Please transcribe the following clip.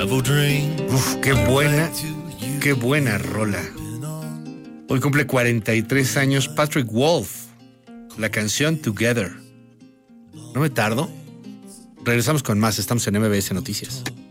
Uf, qué buena rola. Hoy cumple 43 años Patrick Wolf. La canción Together. ¿No me tardo? Regresamos con más. Estamos en MBS Noticias.